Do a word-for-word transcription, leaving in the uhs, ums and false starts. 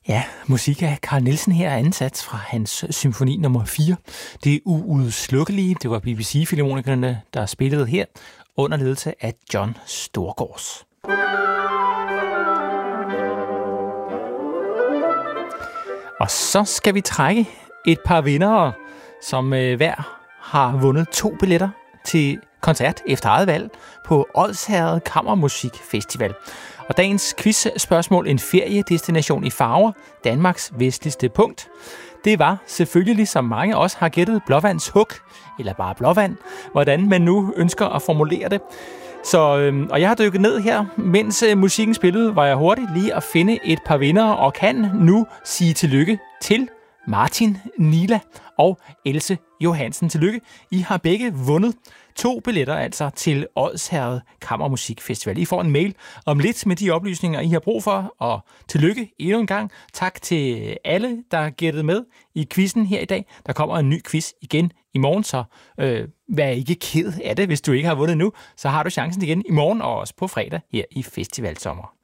Ja, musik af Carl Nielsen her er ansat fra hans symfoni nummer fire. Det uudslukkelige, det var B B C-filharmonikerne, der spillede her under ledelse af John Storgårds. Og så skal vi trække et par vindere, som øh, hver har vundet to billetter til koncert efter eget valg på Odsherred Kammermusikfestival. Og dagens quiz-spørgsmål, en feriedestination i farver, Danmarks vestligste punkt. Det var selvfølgelig, som mange også har gættet, Blåvands Hug, eller bare Blåvand, hvordan man nu ønsker at formulere det. Så, øhm, og jeg har dykket ned her, mens øh, musikken spillede, var jeg hurtigt lige at finde et par vindere, og kan nu sige tillykke til Martin Nila og Else Johansen. Tillykke. I har begge vundet to billetter altså til Odsherred Kammermusikfestival. I får en mail om lidt med de oplysninger, I har brug for, og tillykke endnu en gang. Tak til alle, der gættede med i quizzen her i dag. Der kommer en ny quiz igen i morgen, så øh, vær ikke ked af det, hvis du ikke har vundet nu. Så har du chancen igen i morgen og også på fredag her i Festivalsommer.